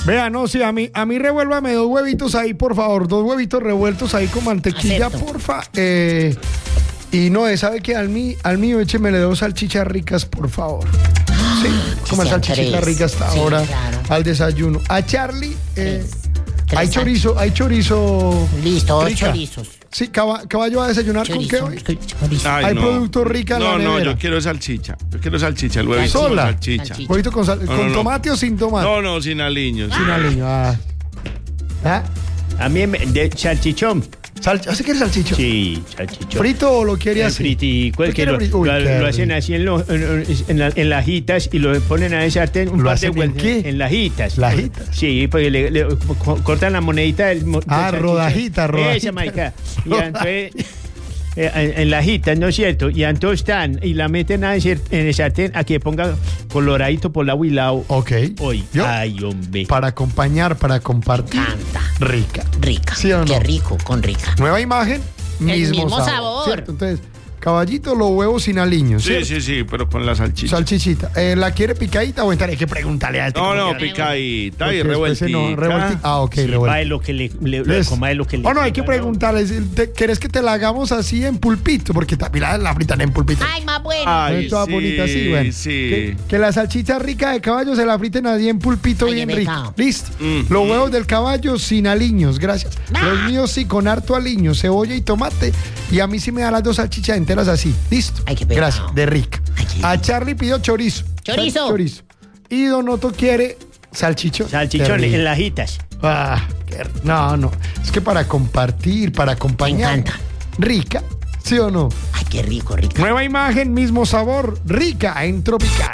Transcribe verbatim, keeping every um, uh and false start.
Vea, no, sí, a mí, a mí revuélvame dos huevitos ahí, por favor. Dos huevitos revueltos ahí con mantequilla, Acepto. porfa. Eh, y no, ¿sabe qué? Al, mí, al mío échemele dos salchichas ricas, por favor. Sí, comer sean salchichita tres. rica hasta Sí, ahora claro. al desayuno. A Charlie, eh, Tres. Tres hay chorizo, hay chorizo. Listo, dos rica. chorizos. Sí, caba- caballo a desayunar Chorizo, con qué hoy. chorizo. Ay, Hay no. producto rica en No, la no, nevera. yo quiero salchicha. Yo quiero salchicha, el huevito ¿Sola? con salchicha. Salchicha. Huevito con, sal- No, con no, no. tomate o sin tomate. No, no, sin aliños. Sin aliño, ah. ¿Ah? A mí me, de salchichón. Sal- ¿Hace que salchicho? Sí, salchichón. ¿Frito o lo quiere El así? fritico, el ¿Lo que quiere lo, frito? Uy, lo- qué lo hacen rico. así en, los- en, en la- en las jitas y lo ponen a ese sartén un ¿Lo par de hacen en vueltas. qué? En las jitas. ¿Lajitas? Sí, porque le, le- co- cortan la monedita del, mo- del Ah, salchichón. rodajita, rodajita. Esa, marica. Y entonces, eh, en, en las jitas, ¿no es cierto? Y entonces están y la meten a ese- en el sartén a que ponga coloradito por lado y lado. Ok. Hoy. ¿Yo? Ay, hombre. Para acompañar, para compartir. Canta. Rica. Rica. ¿Sí o no? Qué rico, con rica. Nueva imagen, mismo, mismo sabor. ¿cierto? Entonces, caballito, los huevos sin aliños. Sí, ¿cierto? sí, sí, pero con la salchicha. Salchichita. Eh, ¿La quiere picadita o entera? Hay que preguntarle a este. No, cómo no, quiere. picadita y Porque después se revueltita. no, revuelti- Ah, ok, Sí, revueltita. va de lo que le, le, ¿Ves? coma de lo que le Oh, no, hay que ponga, ¿no? preguntarle. ¿te- ¿Querés que te la hagamos así en pulpito? Porque también la, la fritan en pulpito. Ay, más bueno. Ay, Toda sí, bonita así, bueno. sí. Que, que la salchicha rica de caballo se la friten así en pulpito Ay, bien qué rico. pecado. Listo. Mm. Los huevos del caballo sin aliños, gracias. Ah. Los míos sí con harto aliño, cebolla y tomate. Y a mí sí me da las dos salchichas enteras así. Listo. Ay, qué pecado. Gracias. De rica. Ay, qué- A Charlie pidió chorizo. Chorizo. Chorizo. Y Don Otto quiere salchicho. Salchichón Terrible. en las jitas. Ah, qué- no, no. Es que para compartir, para acompañar. Me encanta. Rica, ¿sí o no? Ay, qué rico, rico. Nueva imagen, mismo sabor, rica en Tropical.